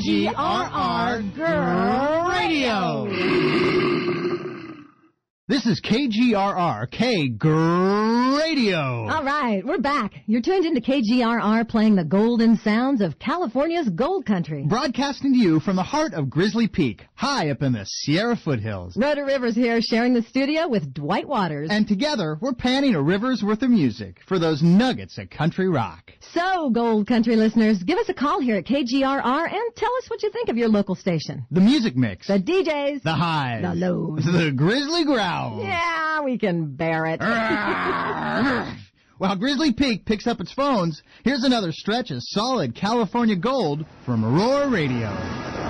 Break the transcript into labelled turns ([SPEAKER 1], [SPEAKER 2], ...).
[SPEAKER 1] KGRR Girl Radio. This is KGRR, K-Grrr Radio.
[SPEAKER 2] All right, we're back. You're tuned into KGRR playing the golden sounds of California's gold country.
[SPEAKER 1] Broadcasting to you from the heart of Grizzly Peak, high up in the Sierra foothills.
[SPEAKER 2] Rhoda Rivers here, sharing the studio with Dwight Waters.
[SPEAKER 1] And together, we're panning a river's worth of music for those nuggets of country rock.
[SPEAKER 2] So, gold country listeners, give us a call here at KGRR and tell us what you think of your local station.
[SPEAKER 1] The music mix.
[SPEAKER 2] The DJs.
[SPEAKER 1] The highs.
[SPEAKER 2] The lows.
[SPEAKER 1] The grizzly growl.
[SPEAKER 2] Yeah, we can bear it.
[SPEAKER 1] While Grizzly Peak picks up its phones, here's another stretch of solid California gold from Aurora Radio.